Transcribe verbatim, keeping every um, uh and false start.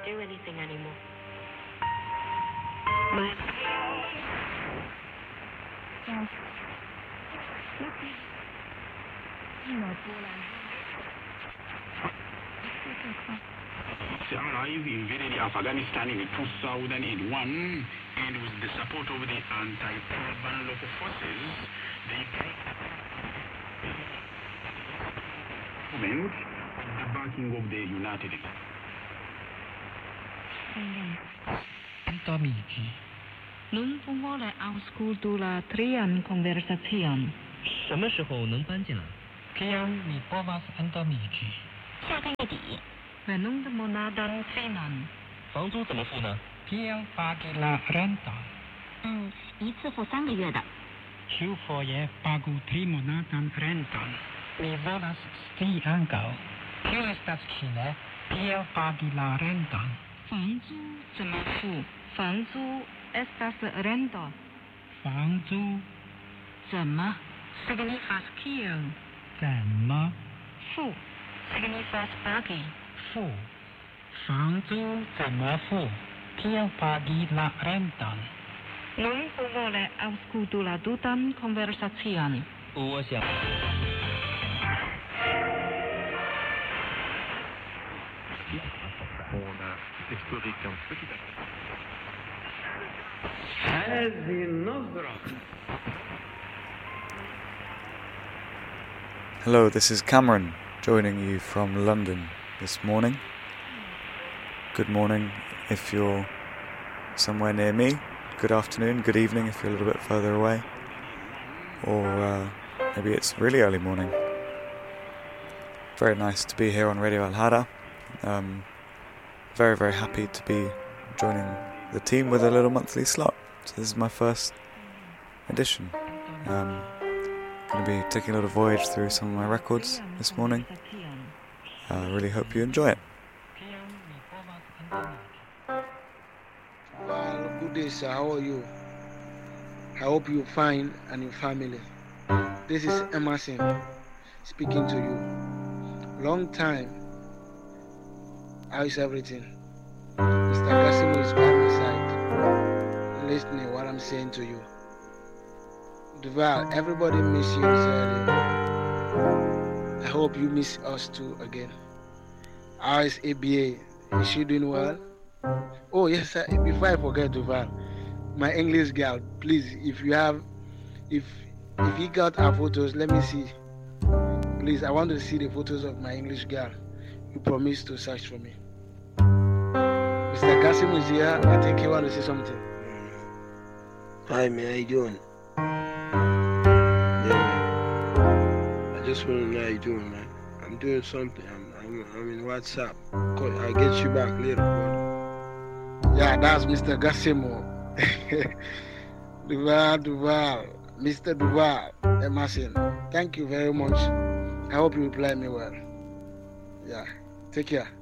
can't do anything anymore. Alive invaded Afghanistan in two thousand one, and with the support of the anti-Taliban local forces, they movement the backing of the United States. Amici. Non vuole ascoltare trian conversazione. 什么时候能搬进来 Kiam mi povas entomiĝi 下个月底。 Venung monadan finan. 房租怎么付呢 Kiel pagi la renton 嗯，一次付三个月的。 Ĉiufoje pagu tri monatan renton. Mi volas scii ankaŭ. Kio estas ĉi ne? Kiel pagi la renton? 房租怎么付？房租 estas rento. 房租怎么 signifas kiel? 怎么付 signifas pagi. 付？房租怎么付 Kiel pagi la renton? Non vuole ascoltare tutan conversazione. 我想。 Hello, this is Cameron joining you from London this morning. Good morning if you're somewhere near me. Good afternoon, good evening if you're a little bit further away. Or uh, maybe it's really early morning. Very nice to be here on Radio Al-Hada. Um, very, very happy to be joining the team with a little monthly slot. So this is my first edition. Um, going to be taking a little voyage through some of my records this morning. I uh, really hope you enjoy it. Well, good day, sir. How are you? I hope you're fine and your family. This is Emerson speaking to you. Long time. How is everything? Mister Gassimo is by my side, listening to what I'm saying to you. Duval, everybody miss you, sir. I hope you miss us too again. How is A B A? Is she doing well? Oh yes, sir. Before I forget, Duval, my English girl, please, if you have, if if you got our photos, let me see. Please, I want to see the photos of my English girl. You promised to search for me. Mister Kasim is here. I think he want to say something. Hi, man. How you doing? Yeah, man. I just want to know how you doing, man. I'm doing something. I'm I'm, I'm in WhatsApp. I'll get you back later, brother. Yeah, that's Mister Gassimo. Duval, Duval, Mister Duval, Emerson. Thank you very much. I hope you reply me well. Yeah, take care.